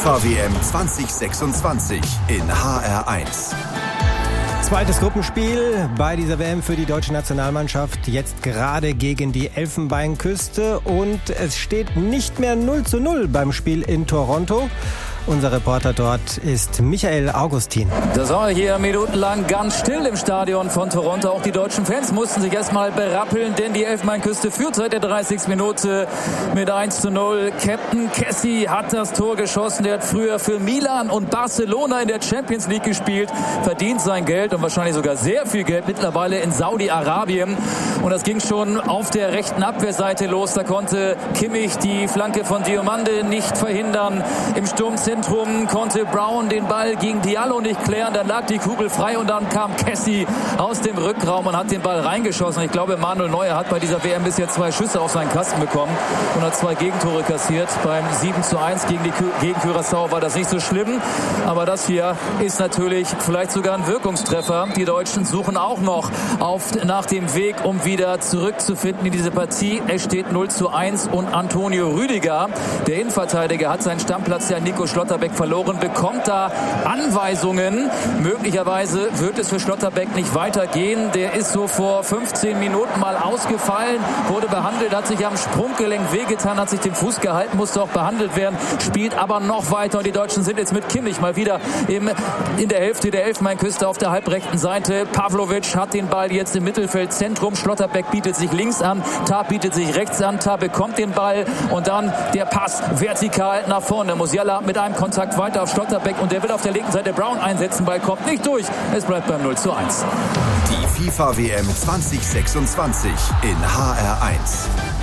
FIFA-WM 2026 in HR1. Zweites Gruppenspiel bei dieser WM für die deutsche Nationalmannschaft. Jetzt gerade gegen die Elfenbeinküste. Und es steht nicht mehr 0:0 beim Spiel in Toronto. Unser Reporter dort ist Michael Augustin. Das war hier minutenlang ganz still im Stadion von Toronto. Auch die deutschen Fans mussten sich erstmal berappeln, denn die Elfenbeinküste führt seit der 30. Minute mit 1:0. Captain Kessie hat das Tor geschossen. Der hat früher für Milan und Barcelona in der Champions League gespielt, verdient sein Geld und wahrscheinlich sogar sehr viel Geld mittlerweile in Saudi-Arabien. Und das ging schon auf der rechten Abwehrseite los. Da konnte Kimmich die Flanke von Diomande nicht verhindern. Im Sturmzentrum konnte Brown den Ball gegen Diallo nicht klären. Dann lag die Kugel frei und dann kam Kessie aus dem Rückraum und hat den Ball reingeschossen. Ich glaube, Manuel Neuer hat bei dieser WM bisher 2 Schüsse auf seinen Kasten bekommen und hat 2 Gegentore kassiert. Beim 7:1 gegen Curaçao war das nicht so schlimm. Aber das hier ist natürlich vielleicht sogar ein Wirkungstreffer. Die Deutschen suchen auch noch nach dem Weg, um wieder zurückzufinden in diese Partie. Es steht 0:1 und Antonio Rüdiger, der Innenverteidiger, hat seinen Stammplatz ja Nico Schlotterbeck verloren, bekommt da Anweisungen. Möglicherweise wird es für Schlotterbeck nicht weitergehen. Der ist so vor 15 Minuten mal ausgefallen, wurde behandelt, hat sich am Sprunggelenk wehgetan, hat sich den Fuß gehalten, musste auch behandelt werden, spielt aber noch weiter. Und die Deutschen sind jetzt mit Kimmich mal wieder in der Hälfte der Elfenbeinküste auf der halbrechten Seite. Pavlovic hat den Ball jetzt im Mittelfeldzentrum. Schlotterbeck bietet sich links an, Tah bietet sich rechts an, Tah bekommt den Ball und dann der Pass vertikal nach vorne. Musiala mit einem Kontakt weiter auf Schlotterbeck und der will auf der linken Seite Brown einsetzen. Ball kommt nicht durch. Es bleibt beim 0:1. Die FIFA-WM 2026 in HR1.